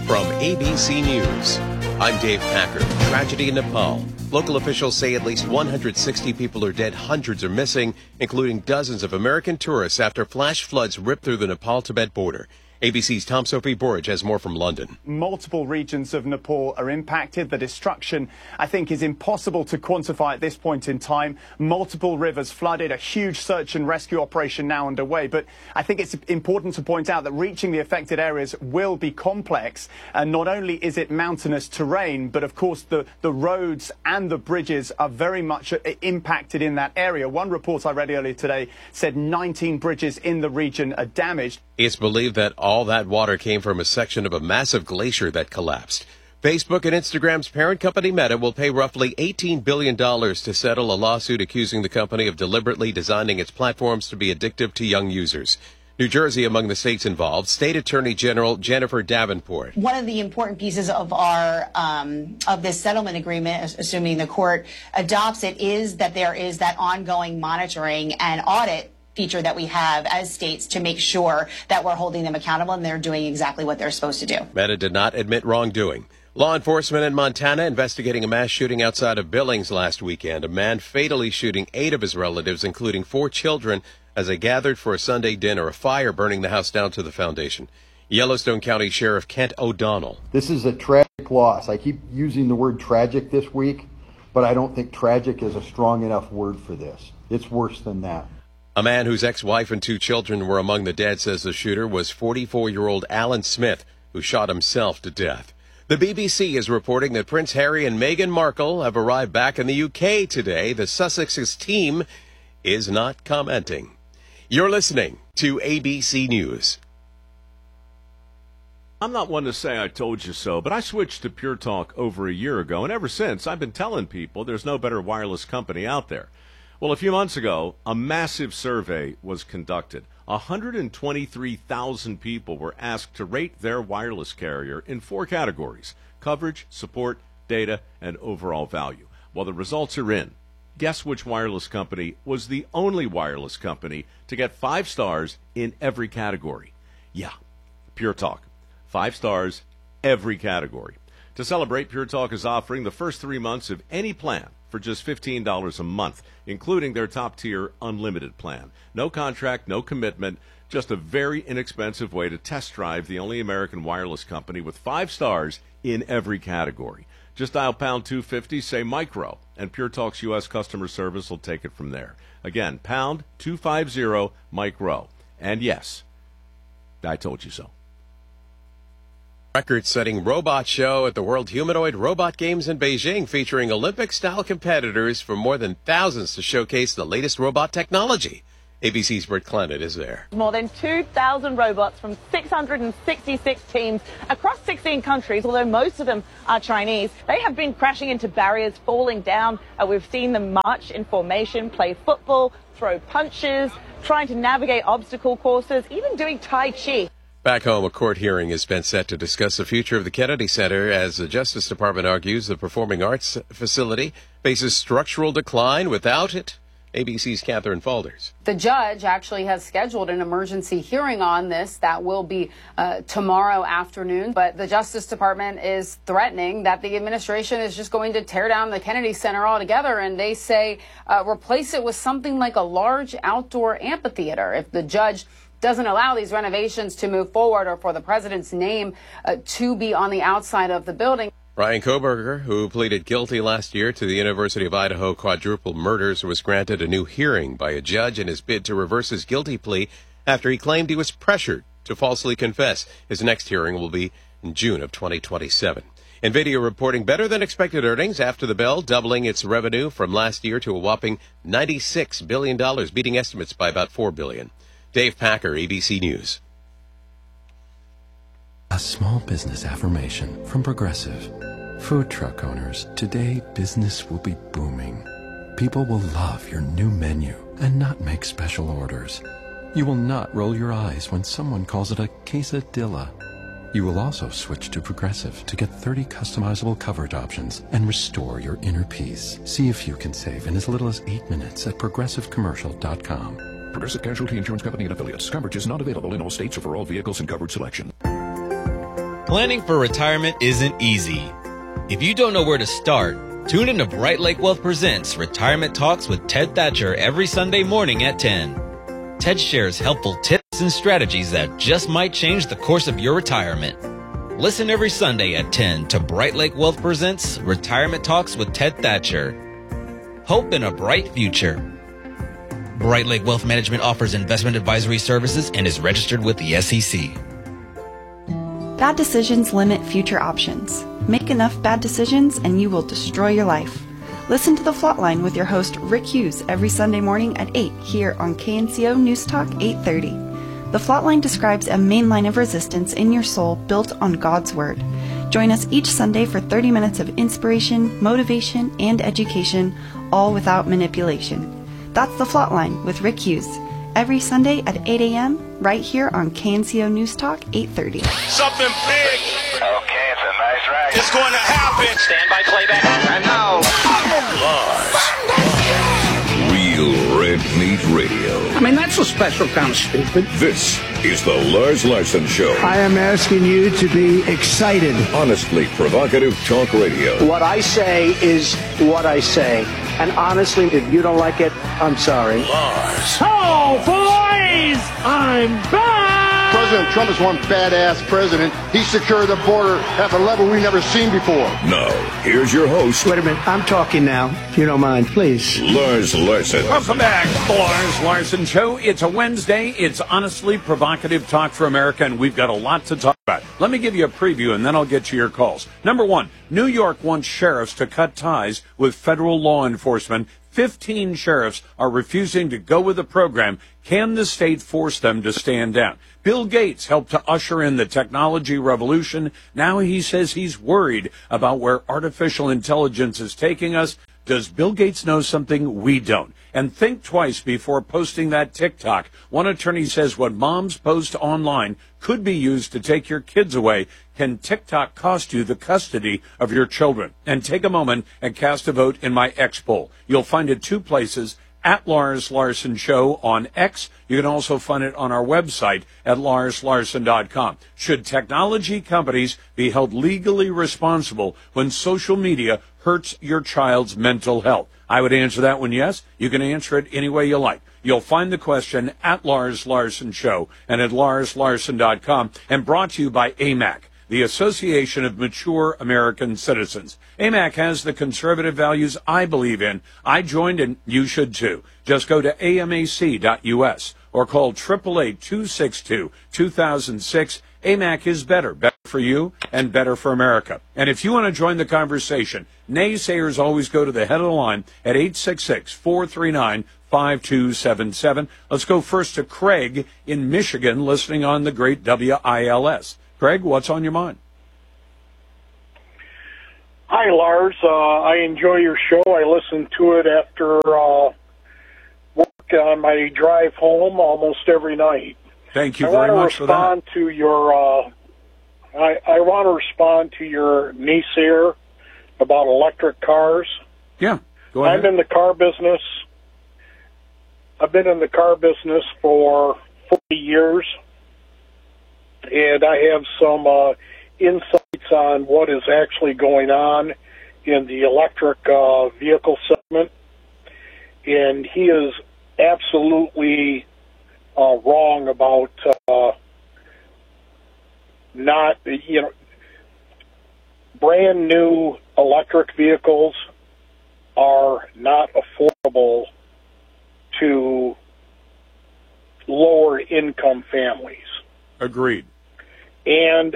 From ABC News, I'm Dave Packer. Tragedy in Nepal. Local officials say at least 160 people are dead, hundreds are missing, including dozens of American tourists after flash floods ripped through the Nepal-Tibet border. ABC's Tom Sophie Borge has more from London. Multiple regions of Nepal are impacted. The destruction, I think, is impossible to quantify at this point in time. Multiple rivers flooded, a huge search and rescue operation now underway. But I think it's important to point out that reaching the affected areas will be complex. And not only is it mountainous terrain, but of course the roads and the bridges are very much impacted in that area. One report I read earlier today said 19 bridges in the region are damaged. It's believed that all that water came from a section of a massive glacier that collapsed. Facebook and Instagram's parent company Meta will pay roughly $18 billion to settle a lawsuit accusing the company of deliberately designing its platforms to be addictive to young users. New Jersey among the states involved. State Attorney General Jennifer Davenport. One of the important pieces of our of this settlement agreement, assuming the court adopts it, is that there is that ongoing monitoring and audit feature that we have as states to make sure that we're holding them accountable and they're doing exactly what they're supposed to do. Meta did not admit wrongdoing. Law enforcement in Montana investigating a mass shooting outside of Billings last weekend. A man fatally shooting 8 of his relatives, including 4 children, as they gathered for a Sunday dinner. A fire burning the house down to the foundation. Yellowstone County Sheriff Kent O'Donnell. This is a tragic loss. I keep using the word tragic this week, but I don't think tragic is a strong enough word for this. It's worse than that. A man whose ex-wife and 2 children were among the dead says the shooter was 44-year-old Alan Smith, who shot himself to death. The BBC is reporting that Prince Harry and Meghan Markle have arrived back in the UK today. The Sussex's team is not commenting. You're listening to ABC News. I'm not one to say I told you so, but I switched to Pure Talk over a year ago, and ever since I've been telling people there's no better wireless company out there. Well, a few months ago, a massive survey was conducted. 123,000 people were asked to rate their wireless carrier in 4 categories: coverage, support, data, and overall value. Well, the results are in. Guess which wireless company was the only wireless company to get 5 stars in every category? Yeah, Pure Talk. 5 stars, every category. To celebrate, Pure Talk is offering the first 3 months of any plan for just $15 a month, including their top-tier unlimited plan. No contract, no commitment, just a very inexpensive way to test drive the only American wireless company with 5 stars in every category. Just dial pound 250, say micro, and Pure Talk's U.S. customer service will take it from there. Again, pound 250 micro. And yes, I told you so. Record-setting robot show at the World Humanoid Robot Games in Beijing, featuring Olympic-style competitors from more than thousands to showcase the latest robot technology. ABC's Britt Clennett is there. More than 2,000 robots from 666 teams across 16 countries, although most of them are Chinese. They have been crashing into barriers, falling down. We've seen them march in formation, play football, throw punches, trying to navigate obstacle courses, even doing Tai Chi. Back home, a court hearing has been set to discuss the future of the Kennedy Center as the Justice Department argues the performing arts facility faces structural decline without it. ABC's Catherine Falders. The judge actually has scheduled an emergency hearing on this that will be tomorrow afternoon. But the Justice Department is threatening that the administration is just going to tear down the Kennedy Center altogether. And they say replace it with something like a large outdoor amphitheater if the judge doesn't allow these renovations to move forward or for the president's name to be on the outside of the building. Ryan Koberger, who pleaded guilty last year to the University of Idaho quadruple murders, was granted a new hearing by a judge in his bid to reverse his guilty plea after he claimed he was pressured to falsely confess. His next hearing will be in June of 2027. NVIDIA reporting better than expected earnings after the bell, doubling its revenue from last year to a whopping $96 billion, beating estimates by about $4 billion. Dave Packer, ABC News. A small business affirmation from Progressive. Food truck owners, today business will be booming. People will love your new menu and not make special orders. You will not roll your eyes when someone calls it a quesadilla. You will also switch to Progressive to get 30 customizable coverage options and restore your inner peace. See if you can save in as little as 8 minutes at progressivecommercial.com. Progressive Casualty Insurance Company and affiliates. Coverage is not available in all states or for all vehicles and coverage selection. Planning for retirement isn't easy. If you don't know where to start, tune in to Bright Lake Wealth Presents Retirement Talks with Ted Thatcher every Sunday morning at 10. Ted shares helpful tips and strategies that just might change the course of your retirement. Listen every Sunday at 10 to Bright Lake Wealth Presents Retirement Talks with Ted Thatcher. Hope in a bright future. Bright Lake Wealth Management offers investment advisory services and is registered with the SEC. Bad decisions limit future options. Make enough bad decisions and you will destroy your life. Listen to The Flatline with your host Rick Hughes every Sunday morning at 8 here on KNCO News Talk 830. The Flatline describes a main line of resistance in your soul built on God's Word. Join us each Sunday for 30 minutes of inspiration, motivation, and education, all without manipulation. That's The Flatline with Rick Hughes, every Sunday at 8 a.m. right here on KNCO News Talk 830. Something big. Okay, it's a nice ride. It's going to happen. Stand by playback. And now, Real Red Meat Radio. I mean, that's a special kind of stupid. This is the Lars Larson Show. I am asking you to be excited. Honestly provocative talk radio. What I say is what I say. And honestly, if you don't like it, I'm sorry. Lars. Oh, boys! I'm back! President Trump is one badass president. He secured the border at a level we've never seen before. Now, here's your host. Wait a minute. I'm talking now. If you don't mind, please. Lars Larson. Welcome back, the Lars Larson Show. It's a Wednesday. It's honestly provocative talk for America, and we've got a lot to talk about. Let me give you a preview, and then I'll get to your calls. Number one, New York wants sheriffs to cut ties with federal law enforcement. 15 sheriffs are refusing to go with the program. Can the state force them to stand down? Bill Gates helped to usher in the technology revolution. Now he says he's worried about where artificial intelligence is taking us. Does Bill Gates know something we don't? And think twice before posting that TikTok. One attorney says what moms post online could be used to take your kids away. Can TikTok cost you the custody of your children? And take a moment and cast a vote in my X poll. You'll find it two places, at Lars Larson Show on X. You can also find it on our website at larslarson.com. Should technology companies be held legally responsible when social media hurts your child's mental health? I would answer that one yes. You can answer it any way you like. You'll find the question at Lars Larson Show and at larslarson.com, and brought to you by AMAC, the Association of Mature American Citizens. AMAC has the conservative values I believe in. I joined, and you should too. Just go to amac.us or call 888-262-2006. AMAC is better for you and better for America. And if you want to join the conversation, naysayers always go to the head of the line at 866-439-5277. Let's go first to Craig in Michigan, listening on the great WILS. Craig, what's on your mind? Hi, Lars. I enjoy your show. I listen to it after work on my drive home almost every night. Thank you very much for that. I want to respond to your naysayer about electric cars. Yeah, go ahead. I'm in the car business. I've been in the car business for 40 years. And I have some insights on what is actually going on in the electric vehicle segment. And he is absolutely wrong about brand new electric vehicles are not affordable to lower income families. Agreed. And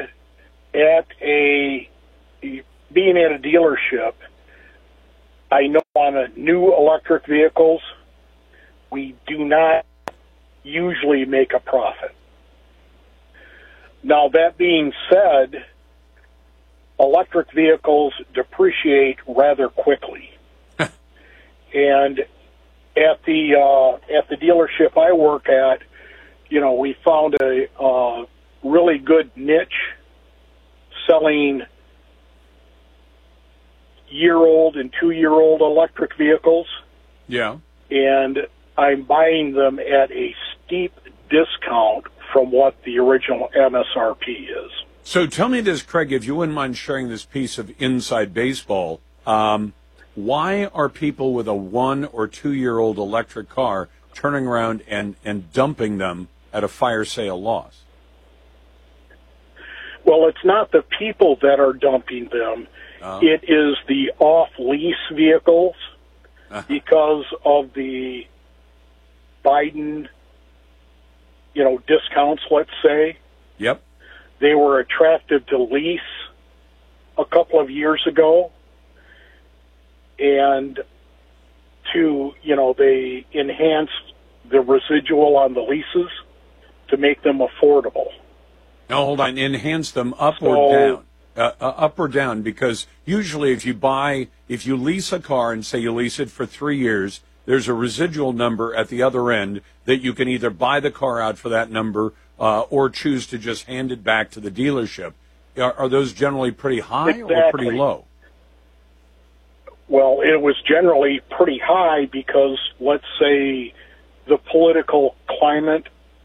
being at a dealership, I know on new electric vehicles, we do not usually make a profit. Now, that being said, electric vehicles depreciate rather quickly. And at the dealership I work at, we found a really good niche selling year-old and two-year-old electric vehicles. Yeah. And I'm buying them at a steep discount from what the original MSRP is. So tell me this, Craig, if you wouldn't mind sharing this piece of inside baseball. Why are people with a 1 or 2 year old electric car turning around and dumping them at a fire sale loss? Well, it's not the people that are dumping them. It is the off-lease vehicles because of the Biden, discounts, let's say. Yep. They were attractive to lease a couple of years ago. And they enhanced the residual on the leases to make them affordable. Now, hold on. Enhance them up or down? Up or down? Because usually if you lease a car and say you lease it for 3 years, there's a residual number at the other end that you can either buy the car out for that number or choose to just hand it back to the dealership. Are those generally pretty high or pretty low? Well, it was generally pretty high because, let's say, the political climate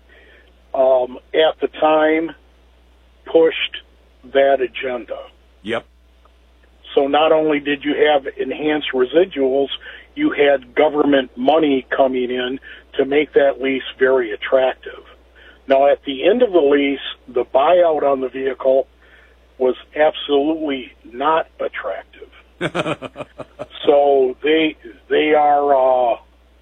at the time pushed that agenda. Yep. So not only did you have enhanced residuals, you had government money coming in to make that lease very attractive. Now, at the end of the lease, the buyout on the vehicle was absolutely not attractive. So they are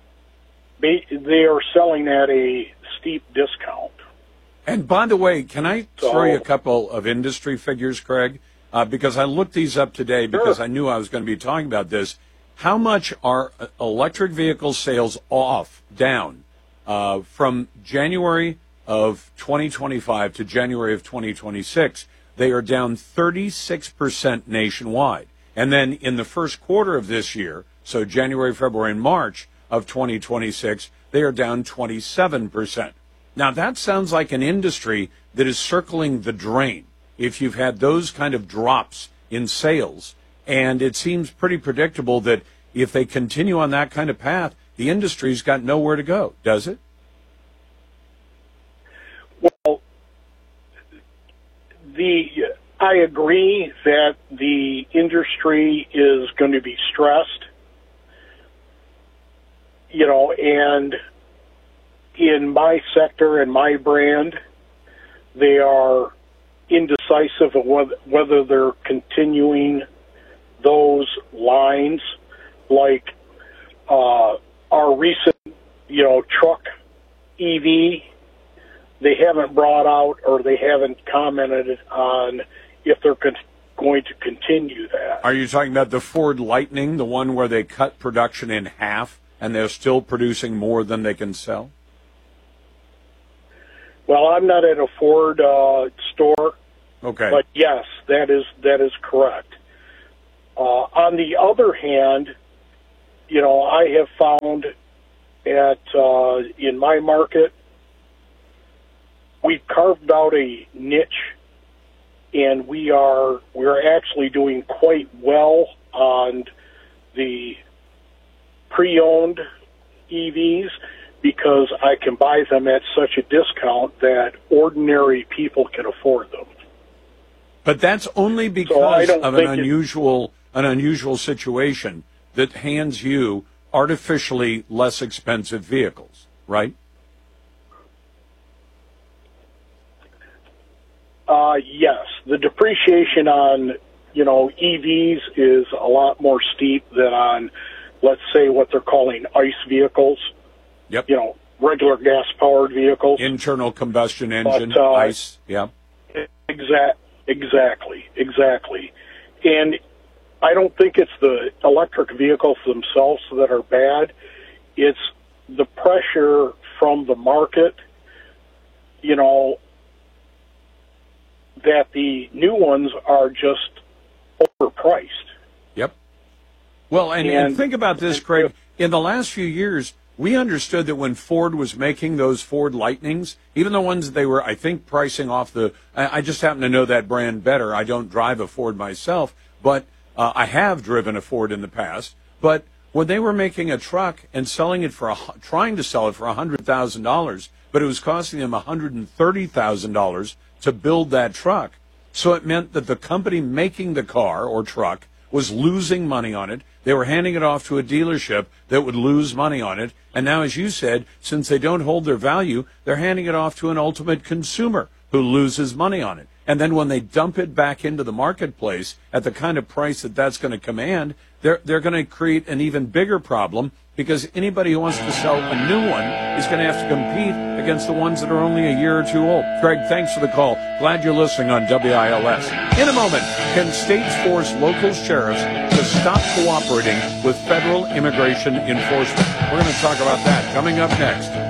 selling at a steep discount. And by the way, can I throw you a couple of industry figures, Craig? Because I looked these up today because I knew I was going to be talking about this. How much are electric vehicle sales down from January of 2025 to January of 2026? They are down 36% nationwide. And then in the first quarter of this year, so January, February, and March of 2026, they are down 27%. Now, that sounds like an industry that is circling the drain if you've had those kind of drops in sales. And it seems pretty predictable that if they continue on that kind of path, the industry's got nowhere to go, does it? Well, I agree that the industry is going to be stressed, and in my sector and my brand, they are indecisive of whether they're continuing those lines, like our recent, truck EV. They haven't brought out or they haven't commented on if they're going to continue that. Are you talking about the Ford Lightning, the one where they cut production in half and they're still producing more than they can sell? Well, I'm not at a Ford store. Okay. But yes, that is correct. On the other hand, I have found in my market, we've carved out a niche, and we're actually doing quite well on the pre-owned EVs because I can buy them at such a discount that ordinary people can afford them. But that's only because of an unusual situation that hands you artificially less expensive vehicles, right? Yes. The depreciation on, EVs is a lot more steep than on, let's say, what they're calling ICE vehicles. Yep. Regular gas-powered vehicles. Internal combustion engine, ICE, yeah. Exactly. And I don't think it's the electric vehicles themselves that are bad. It's the pressure from the market, that the new ones are just overpriced. Yep. Well, and think about this, Craig. In the last few years, we understood that when Ford was making those Ford Lightnings, even the ones they were, I think, pricing off I just happen to know that brand better. I don't drive a Ford myself, but I have driven a Ford in the past. But when they were making a truck and trying to sell it for $100,000, but it was costing them $130,000 to build that truck, So it meant that the company making the car or truck was losing money on it. They were handing it off to a dealership that would lose money on it. And now, as you said, since they don't hold their value, they're handing it off to an ultimate consumer who loses money on it. And then when they dump it back into the marketplace at the kind of price that that's going to command, they're going to create an even bigger problem, because anybody who wants to sell a new one is going to have to compete against the ones that are only a year or two old. Greg, thanks for the call. Glad you're listening on WILS. In a moment, can states force local sheriffs to stop cooperating with federal immigration enforcement? We're going to talk about that coming up next.